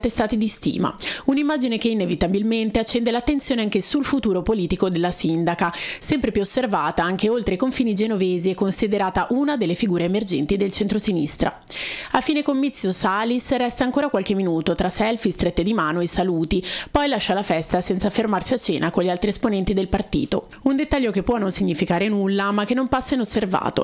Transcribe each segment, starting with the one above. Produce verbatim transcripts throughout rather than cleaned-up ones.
Stati di stima, un'immagine che inevitabilmente accende l'attenzione anche sul futuro politico della sindaca, sempre più osservata anche oltre i confini genovesi e considerata una delle figure emergenti del centrosinistra. A fine comizio Salis resta ancora qualche minuto tra selfie, strette di mano e saluti, poi lascia la festa senza fermarsi a cena con gli altri esponenti del partito. Un dettaglio che può non significare nulla, ma che non passa inosservato.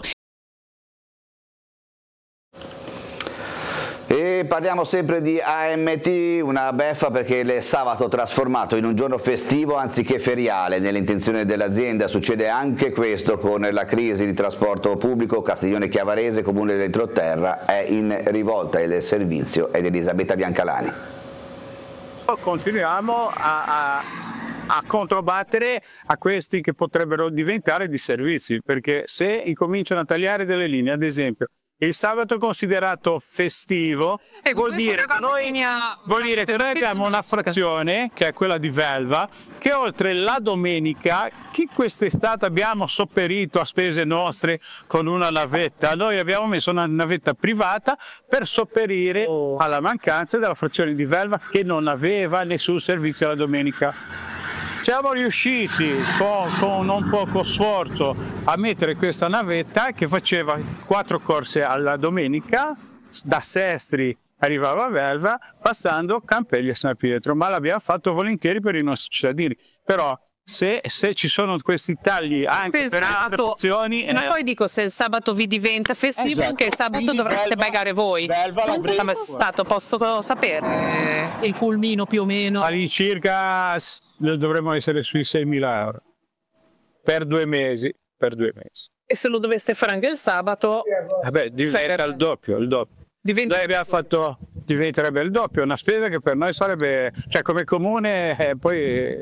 E parliamo sempre di A M T, una beffa perché il sabato trasformato in un giorno festivo anziché feriale. Nell'intenzione dell'azienda succede anche questo con la crisi di trasporto pubblico. Castiglione Chiavarese, comune dell'entroterra, è in rivolta. Il servizio è di Elisabetta Biancalani. Continuiamo a, a, a controbattere a questi che potrebbero diventare di servizi, perché se incominciano a tagliare delle linee, ad esempio, il sabato è considerato festivo e vuol dire, che noi, vuol dire che noi abbiamo una frazione, che è quella di Velva, che oltre la domenica, che quest'estate abbiamo sopperito a spese nostre con una navetta, noi abbiamo messo una navetta privata per sopperire alla mancanza della frazione di Velva che non aveva nessun servizio la domenica. Siamo riusciti con, con non poco sforzo a mettere questa navetta che faceva quattro corse alla domenica, da Sestri arrivava a Velva, passando Campelli e San Pietro, ma l'abbiamo fatto volentieri per i nostri cittadini. Però se, se ci sono questi tagli anche se per altre opzioni... Ma eh, poi dico, se il sabato vi diventa festivo, esatto. Anche il sabato Quindi dovreste Velva, pagare voi. Come è stato? Posso sapere il pulmino più o meno? All'incirca dovremmo essere sui seimila euro per due mesi. Per due mesi. E se lo doveste fare anche il sabato? Vabbè, diventa il doppio, il doppio. Diventa... Noi abbiamo fatto, diventerebbe il doppio, una spesa che per noi sarebbe, cioè come comune, eh, poi...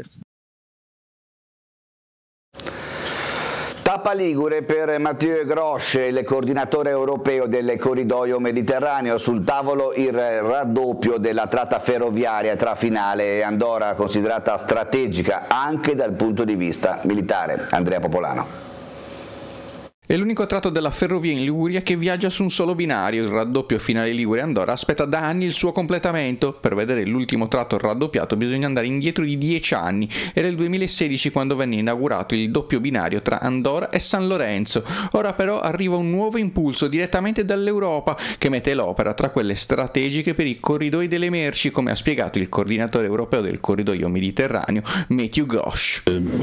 Tappa Ligure per Mathieu Grosch, il coordinatore europeo del corridoio mediterraneo. Sul tavolo il raddoppio della tratta ferroviaria tra Finale e Andorra, considerata strategica anche dal punto di vista militare. Andrea Popolano. È l'unico tratto della ferrovia in Liguria che viaggia su un solo binario. Il raddoppio Finale Ligure-Andorra aspetta da anni il suo completamento. Per vedere l'ultimo tratto raddoppiato bisogna andare indietro di dieci anni. Era il duemilasedici quando venne inaugurato il doppio binario tra Andorra e San Lorenzo. Ora però arriva un nuovo impulso direttamente dall'Europa che mette l'opera tra quelle strategiche per i corridoi delle merci, come ha spiegato il coordinatore europeo del corridoio mediterraneo, Mathieu Grosch.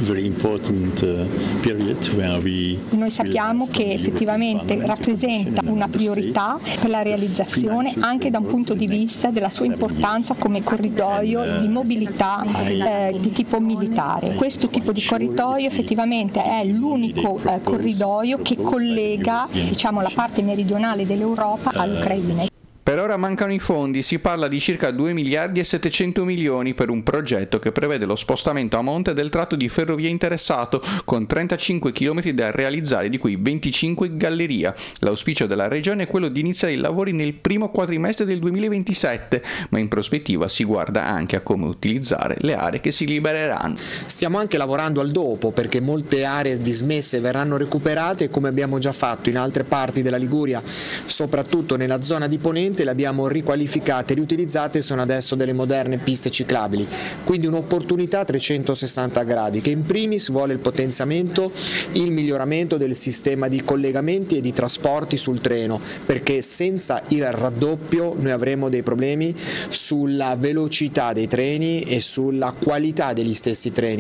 Noi sappiamo che effettivamente rappresenta una priorità per la realizzazione anche da un punto di vista della sua importanza come corridoio di mobilità eh, di tipo militare. Questo tipo di corridoio effettivamente è l'unico eh, corridoio che collega, diciamo, la parte meridionale dell'Europa all'Ucraina. Per ora mancano i fondi, si parla di circa due miliardi e settecento milioni per un progetto che prevede lo spostamento a monte del tratto di ferrovia interessato, con trentacinque chilometri da realizzare, di cui venticinque in galleria. L'auspicio della regione è quello di iniziare i lavori nel primo quadrimestre del duemilaventisette, ma in prospettiva si guarda anche a come utilizzare le aree che si libereranno. Stiamo anche lavorando al dopo, perché molte aree dismesse verranno recuperate, come abbiamo già fatto in altre parti della Liguria, soprattutto nella zona di Ponente. Le abbiamo riqualificate, riutilizzate e sono adesso delle moderne piste ciclabili, quindi un'opportunità a trecentosessanta gradi che in primis vuole il potenziamento, il miglioramento del sistema di collegamenti e di trasporti sul treno, perché senza il raddoppio noi avremo dei problemi sulla velocità dei treni e sulla qualità degli stessi treni.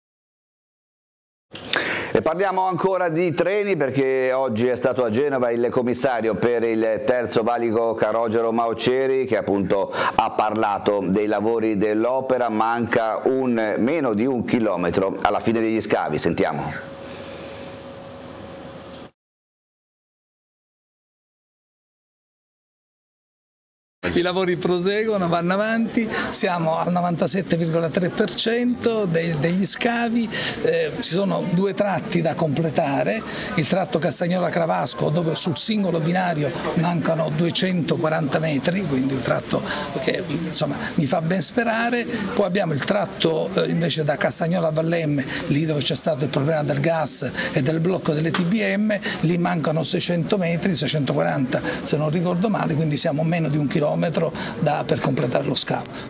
E parliamo ancora di treni perché oggi è stato a Genova il commissario per il terzo valico Calogero Mauceri, che appunto ha parlato dei lavori dell'opera. Manca un, meno di un chilometro alla fine degli scavi. Sentiamo. I lavori proseguono, vanno avanti, siamo al novantasette virgola tre per cento dei, degli scavi, eh, ci sono due tratti da completare, il tratto Castagnola-Cravasco dove sul singolo binario mancano duecentoquaranta metri, quindi un tratto che insomma mi fa ben sperare, poi abbiamo il tratto eh, invece da Castagnola a Vallemme, lì dove c'è stato il problema del gas e del blocco delle T B M, lì mancano seicento metri, seicentoquaranta se non ricordo male, quindi siamo meno di un chilometro chilometro da, per completare lo scavo.